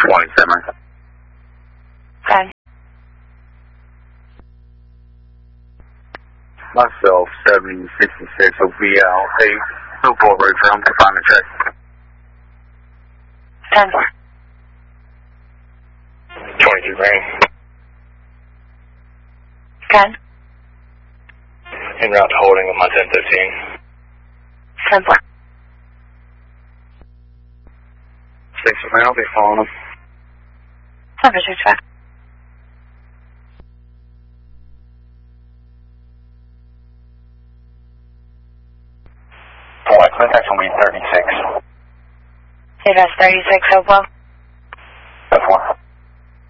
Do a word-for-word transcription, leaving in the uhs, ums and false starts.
twenty-seven. ten. Myself, seventy sixty-six O V L. Hey, two four right from to find the track. ten four. twenty-two green. ten. En route to holding with my ten fifteen. ten four. six man, I'll be following them. Number six five. Boy, contact on me thirty-six. Hey, that's thirty-six, Hopewell.